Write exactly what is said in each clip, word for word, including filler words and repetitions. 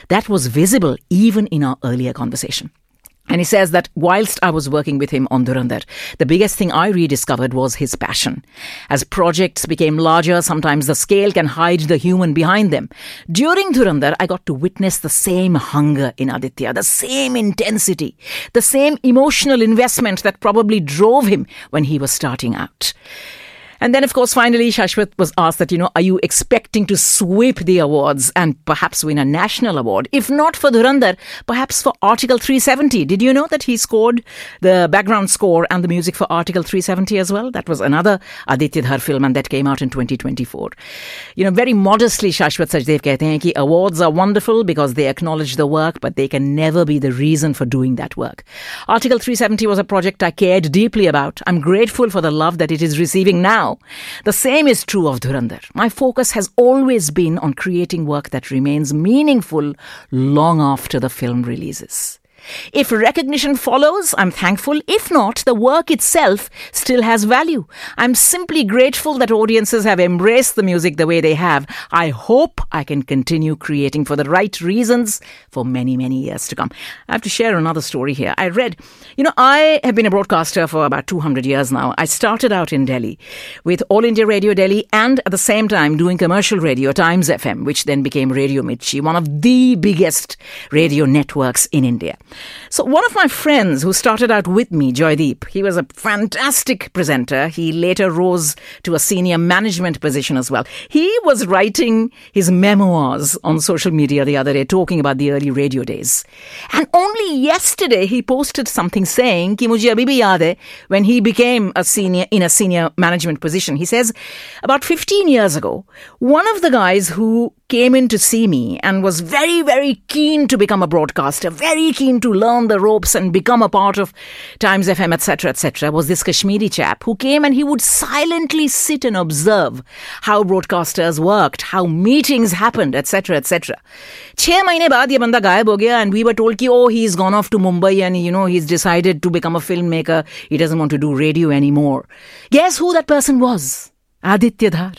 That was visible even in our earlier conversation. And he says that whilst I was working with him on Dhurandhar, the biggest thing I rediscovered was his passion. As projects became larger, sometimes the scale can hide the human behind them. During Dhurandhar, I got to witness the same hunger in Aditya, the same intensity, the same emotional investment that probably drove him when he was starting out. And then, of course, finally, Shashwat was asked that, you know, are you expecting to sweep the awards and perhaps win a national award? If not for Dhurandhar, perhaps for Article three seventy. Did you know that he scored the background score and the music for Article three seventy as well? That was another Aditya Dhar film, and that came out in twenty twenty-four. You know, very modestly, Shashwat Sachdev kehte hain ki awards are wonderful because they acknowledge the work, but they can never be the reason for doing that work. Article three seventy was a project I cared deeply about. I'm grateful for the love that it is receiving now. The same is true of Dhurandhar. My focus has always been on creating work that remains meaningful long after the film releases. If recognition follows, I'm thankful. If not, the work itself still has value. I'm simply grateful that audiences have embraced the music the way they have. I hope I can continue creating for the right reasons for many, many years to come. I have to share another story here. I read, you know, I have been a broadcaster for about two hundred years now. I started out in Delhi with All India Radio Delhi and at the same time doing commercial radio, Times F M, which then became Radio Mirchi, one of the biggest radio networks in India. So one of my friends who started out with me, Joydeep, he was a fantastic presenter. He later rose to a senior management position as well. He was writing his memoirs on social media the other day, talking about the early radio days. And only yesterday he posted something saying कि मुझे अभी भी याद है when he became a senior in a senior management position. He says, about fifteen years ago, one of the guys who came in to see me and was very, very keen to become a broadcaster, very keen to learn the ropes and become a part of Times F M, et cetera, et cetera, was this Kashmiri chap who came and he would silently sit and observe how broadcasters worked, how meetings happened, et cetera, et cetera. Chhe mahine baad ye banda gayab ho gaya, and we were told ki, oh, he's gone off to Mumbai and, you know, he's decided to become a filmmaker. He doesn't want to do radio anymore. Guess who that person was? Aditya Dhar.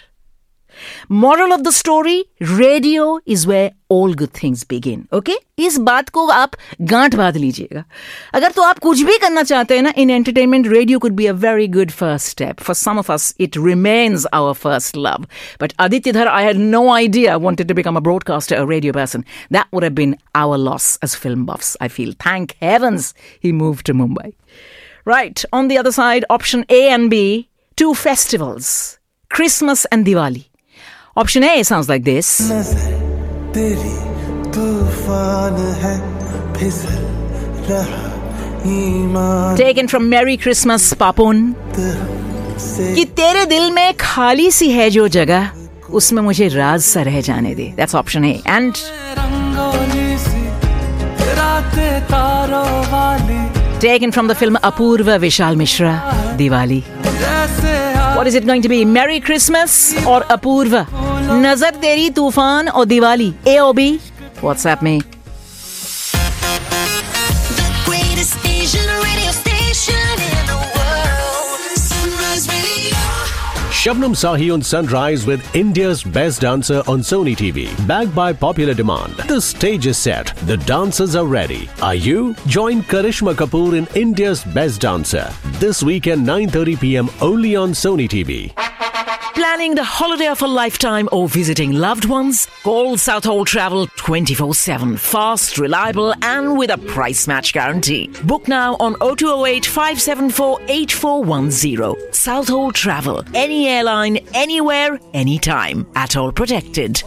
Moral of the story, radio is where all good things begin. Okay? इस बात को आप गांठ बांध लीजिएगा. अगर तो आप कुछ भी करना चाहते हैं ना in entertainment, radio could be a very good first step. For some of us, it remains our first love. But Aditya Dhar, I had no idea wanted to become a broadcaster, a radio person. That would have been our loss as film buffs, I feel. Thank heavens he moved to Mumbai. Right, on the other side, option A and B, two festivals, Christmas and Diwali. Option A sounds like this. Taken from Merry Christmas, Papun. कि तेरे दिल में खाली सी है जो जगह, उसमें मुझे राज सा रह जाने दे. That's option A. And taken from the film Apurva Vishal Mishra, Diwali. What is it going to be? Merry Christmas or Apurva? Nazar Teri Tufan or Diwali? A or B? WhatsApp me. The greatest Asian radio station in the world. Sunrise Radio. Shabnam Sahi on Sunrise with India's Best Dancer on Sony T V. Backed by popular demand. The stage is set. The dancers are ready. Are you? Join Karishma Kapoor in India's Best Dancer. This weekend nine thirty p.m. only on Sony T V. Planning the holiday of a lifetime or visiting loved ones? Call Southall Travel twenty-four seven. Fast, reliable and with a price match guarantee. Book now on oh two oh eight, five seven four, eight four one oh. Southall Travel. Any airline, anywhere, anytime. At all protected.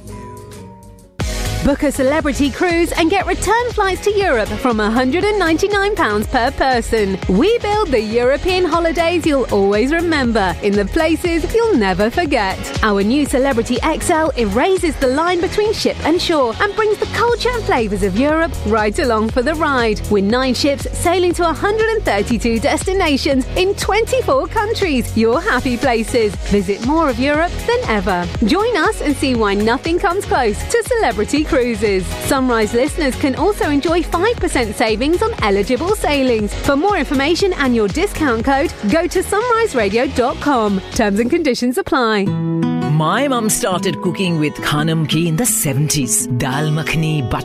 Book a celebrity cruise and get return flights to Europe from one hundred ninety-nine pounds per person. We build the European holidays you'll always remember in the places you'll never forget. Our new Celebrity X L erases the line between ship and shore and brings the culture and flavours of Europe right along for the ride. With nine ships sailing to one hundred thirty-two destinations in twenty-four countries. Your happy places. Visit more of Europe than ever. Join us and see why nothing comes close to Celebrity Cruises. Sunrise listeners can also enjoy five percent savings on eligible sailings. For more information and your discount code, go to sunrise radio dot com. Terms and conditions apply. My mum started cooking with Khanam Ki in the seventies. Dal makhani, butter